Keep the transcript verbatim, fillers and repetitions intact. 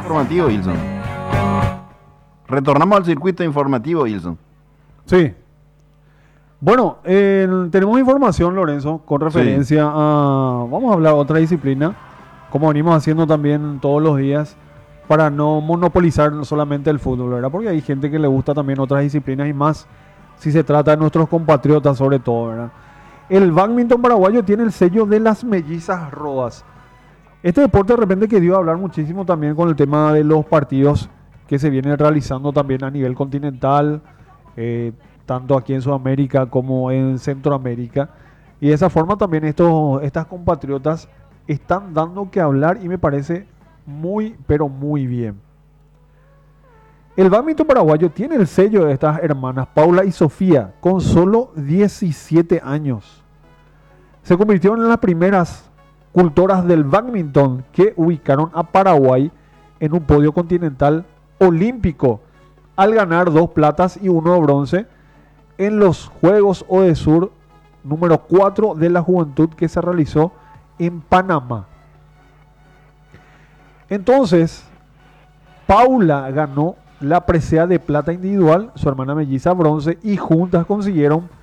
informativo, Ilson. Retornamos al circuito informativo, Ilson. Sí. Bueno, eh, tenemos información, Lorenzo, con referencia sí. a... Vamos a hablar de otra disciplina, como venimos haciendo también todos los días, para no monopolizar solamente el fútbol, ¿verdad? Porque hay gente que le gusta también otras disciplinas y más si se trata de nuestros compatriotas sobre todo, ¿verdad? El bádminton paraguayo tiene el sello de las mellizas rodas. Este deporte de repente que dio a hablar muchísimo también con el tema de los partidos que se vienen realizando también a nivel continental, eh, tanto aquí en Sudamérica como en Centroamérica. Y de esa forma también estos, estas compatriotas están dando que hablar y me parece muy, pero muy bien. El bádminton paraguayo tiene el sello de estas hermanas Paula y Sofía con solo diecisiete años. Se convirtieron en las primeras cultoras del bádminton que ubicaron a Paraguay en un podio continental olímpico al ganar dos platas y uno de bronce en los Juegos Odesur número cuatro de la juventud que se realizó en Panamá. Entonces, Paula ganó la presea de plata individual, su hermana melliza bronce, y juntas consiguieron